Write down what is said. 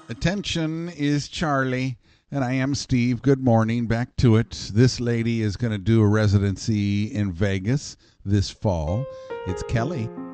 Attention is Charlie, and I am Steve. Good morning. Back to it. This lady is going to do a residency in Vegas this fall. It's Kelly.